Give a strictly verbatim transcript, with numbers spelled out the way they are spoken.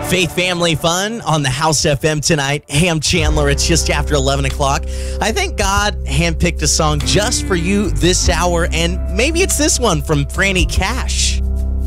Faith Family Fun on the House F M tonight. Hey, I'm Chandler. It's just after eleven o'clock. I think God handpicked a song just for you this hour, and maybe it's this one from Franny Cash.